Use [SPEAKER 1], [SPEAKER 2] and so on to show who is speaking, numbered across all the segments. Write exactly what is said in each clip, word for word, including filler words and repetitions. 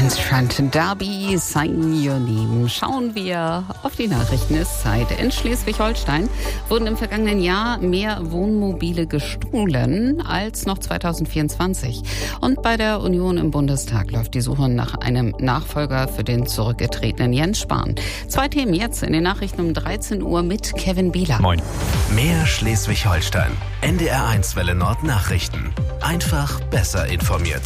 [SPEAKER 1] Scranton Derby, Sign Your Name. Schauen wir auf die Nachrichten. Es ist Zeit. In Schleswig-Holstein wurden im vergangenen Jahr mehr Wohnmobile gestohlen als noch zweitausendvierundzwanzig. Und bei der Union im Bundestag läuft die Suche nach einem Nachfolger für den zurückgetretenen Jens Spahn. Zwei Themen jetzt in den Nachrichten um dreizehn Uhr mit Kevin Bieler.
[SPEAKER 2] Moin. Mehr Schleswig-Holstein. N D R eins Welle Nord Nachrichten. Einfach besser informiert.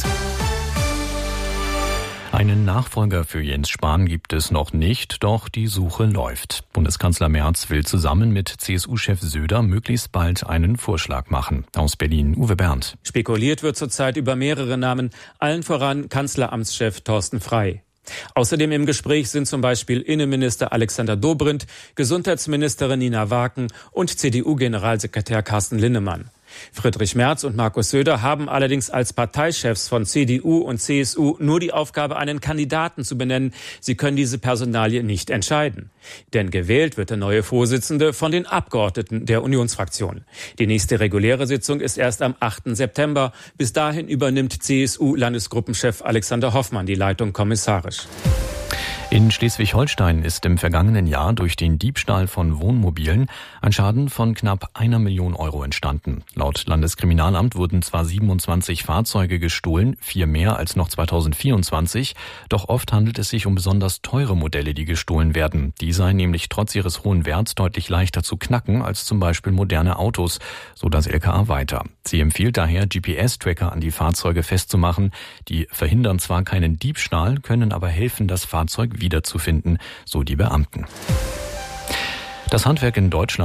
[SPEAKER 3] Einen Nachfolger für Jens Spahn gibt es noch nicht, doch die Suche läuft. Bundeskanzler Merz will zusammen mit C S U-Chef Söder möglichst bald einen Vorschlag machen. Aus Berlin, Uwe Berndt.
[SPEAKER 4] Spekuliert wird zurzeit über mehrere Namen, allen voran Kanzleramtschef Thorsten Frey. Außerdem im Gespräch sind zum Beispiel Innenminister Alexander Dobrindt, Gesundheitsministerin Nina Waken und C D U-Generalsekretär Carsten Linnemann. Friedrich Merz und Markus Söder haben allerdings als Parteichefs von C D U und C S U nur die Aufgabe, einen Kandidaten zu benennen. Sie können diese Personalie nicht entscheiden. Denn gewählt wird der neue Vorsitzende von den Abgeordneten der Unionsfraktion. Die nächste reguläre Sitzung ist erst am achten September. Bis dahin übernimmt C S U-Landesgruppenchef Alexander Hoffmann die Leitung kommissarisch.
[SPEAKER 3] In Schleswig-Holstein ist im vergangenen Jahr durch den Diebstahl von Wohnmobilen ein Schaden von knapp einer Million Euro entstanden. Laut Landeskriminalamt wurden zwar siebenundzwanzig Fahrzeuge gestohlen, vier mehr als noch zweitausendvierundzwanzig, doch oft handelt es sich um besonders teure Modelle, die gestohlen werden. Die seien nämlich trotz ihres hohen Werts deutlich leichter zu knacken als zum Beispiel moderne Autos, so das L K A weiter. Sie empfiehlt daher, G P S-Tracker an die Fahrzeuge festzumachen. Die verhindern zwar keinen Diebstahl, können aber helfen, das Fahrzeug wiederzufinden, so die Beamten. Das Handwerk in Deutschland